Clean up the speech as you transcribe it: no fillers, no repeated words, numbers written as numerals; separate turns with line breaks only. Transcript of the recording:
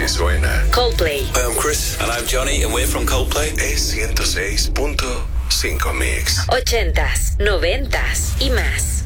Así suena
Coldplay.
Hi, I'm Chris.
And I'm Johnny, and we're from Coldplay.
Es 106.5 Mix.
80s, 90s y más.